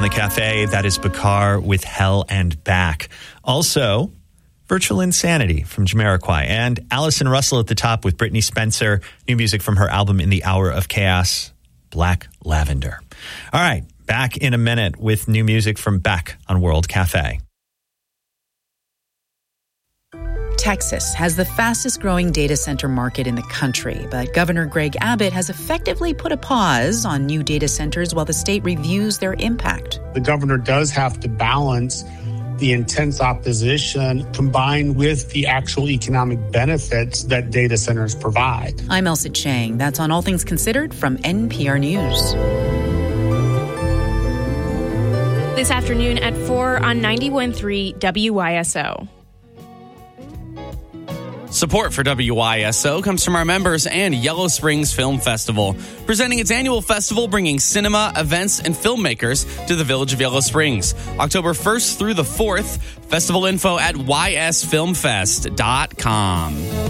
the cafe. That is Bakar with Hell and Back. Also, Virtual Insanity from Jamiroquai. And Allison Russell at the top with Brittany Spencer. New music from her album In the Hour of Chaos, Black Lavender. All right, back in a minute with new music from Beck on World Cafe. Texas has the fastest growing data center market in the country, but Governor Greg Abbott has effectively put a pause on new data centers while the state reviews their impact. The governor does have to balance the intense opposition combined with the actual economic benefits that data centers provide. I'm Elsa Chang. That's on All Things Considered from NPR News. This afternoon at 4 on 91.3 WYSO. Support for WYSO comes from our members and Yellow Springs Film Festival, presenting its annual festival bringing cinema, events, and filmmakers to the village of Yellow Springs. October 1st through the 4th. Festival info at ysfilmfest.com.